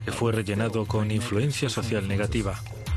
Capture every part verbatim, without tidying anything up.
que fue rellenado con influencia social negativa.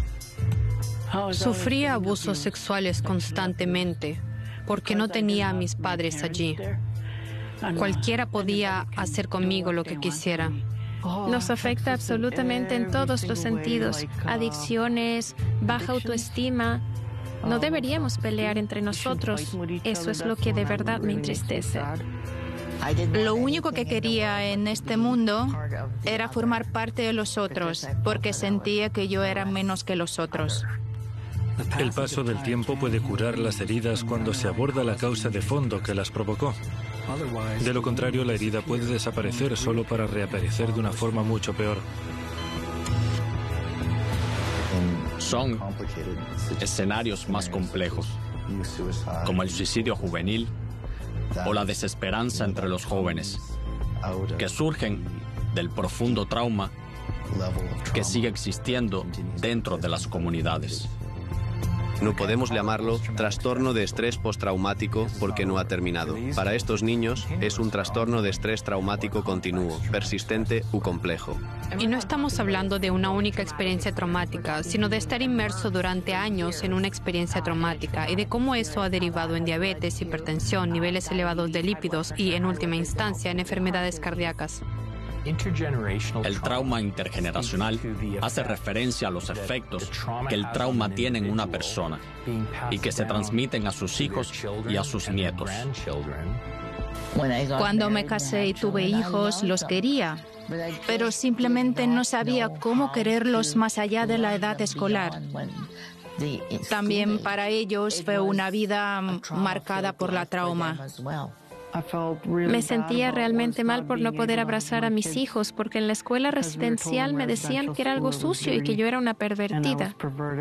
Sufría abusos sexuales constantemente porque no tenía a mis padres allí. Cualquiera podía hacer conmigo lo que quisiera. Nos afecta absolutamente en todos los sentidos. Adicciones, baja autoestima. No deberíamos pelear entre nosotros. Eso es lo que de verdad me entristece. Lo único que quería en este mundo era formar parte de los otros, porque sentía que yo era menos que los otros. El paso del tiempo puede curar las heridas cuando se aborda la causa de fondo que las provocó. De lo contrario, la herida puede desaparecer solo para reaparecer de una forma mucho peor. Son escenarios más complejos, como el suicidio juvenil o la desesperanza entre los jóvenes, que surgen del profundo trauma que sigue existiendo dentro de las comunidades. No podemos llamarlo trastorno de estrés postraumático porque no ha terminado. Para estos niños es un trastorno de estrés traumático continuo, persistente u complejo. Y no estamos hablando de una única experiencia traumática, sino de estar inmerso durante años en una experiencia traumática y de cómo eso ha derivado en diabetes, hipertensión, niveles elevados de lípidos y, en última instancia, en enfermedades cardíacas. El trauma intergeneracional hace referencia a los efectos que el trauma tiene en una persona y que se transmiten a sus hijos y a sus nietos. Cuando me casé y tuve hijos, los quería, pero simplemente no sabía cómo quererlos más allá de la edad escolar. También para ellos fue una vida marcada por la trauma. Me sentía realmente mal por no poder abrazar a mis hijos, porque en la escuela residencial me decían que era algo sucio y que yo era una pervertida.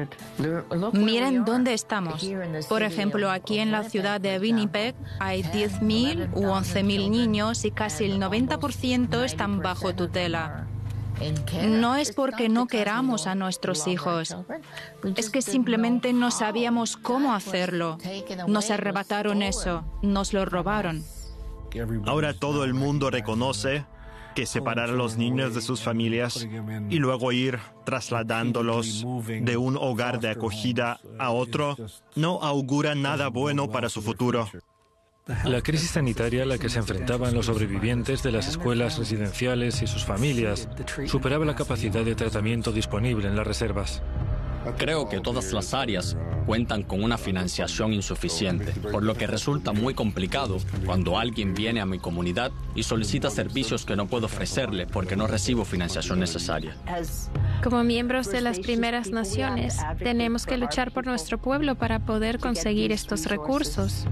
Miren dónde estamos. Por ejemplo, aquí en la ciudad de Winnipeg hay diez mil u once mil niños y casi el noventa por ciento están bajo tutela. No es porque no queramos a nuestros hijos, es que simplemente no sabíamos cómo hacerlo. Nos arrebataron eso, nos lo robaron. Ahora todo el mundo reconoce que separar a los niños de sus familias y luego ir trasladándolos de un hogar de acogida a otro no augura nada bueno para su futuro. La crisis sanitaria a la que se enfrentaban los sobrevivientes de las escuelas residenciales y sus familias superaba la capacidad de tratamiento disponible en las reservas. Creo que todas las áreas cuentan con una financiación insuficiente, por lo que resulta muy complicado cuando alguien viene a mi comunidad y solicita servicios que no puedo ofrecerle porque no recibo financiación necesaria. Como miembros de las primeras naciones, tenemos que luchar por nuestro pueblo para poder conseguir estos recursos.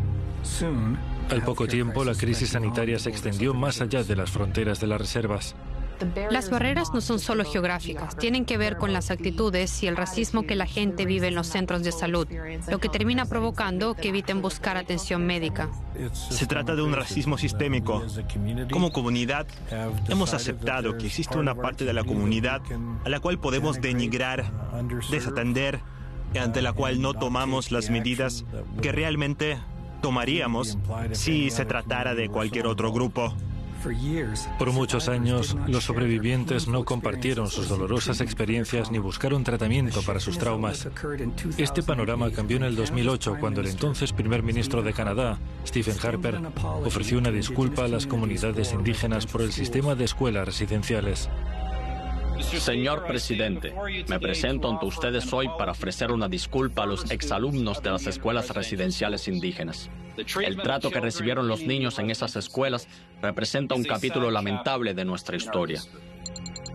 Al poco tiempo, la crisis sanitaria se extendió más allá de las fronteras de las reservas. Las barreras no son solo geográficas, tienen que ver con las actitudes y el racismo que la gente vive en los centros de salud, lo que termina provocando que eviten buscar atención médica. Se trata de un racismo sistémico. Como comunidad, hemos aceptado que existe una parte de la comunidad a la cual podemos denigrar, desatender, y ante la cual no tomamos las medidas que realmente tomaríamos si se tratara de cualquier otro grupo. Por muchos años, los sobrevivientes no compartieron sus dolorosas experiencias ni buscaron tratamiento para sus traumas. Este panorama cambió en el dos mil ocho, cuando el entonces primer ministro de Canadá, Stephen Harper, ofreció una disculpa a las comunidades indígenas por el sistema de escuelas residenciales. Señor presidente, me presento ante ustedes hoy para ofrecer una disculpa a los exalumnos de las escuelas residenciales indígenas. El trato que recibieron los niños en esas escuelas representa un capítulo lamentable de nuestra historia.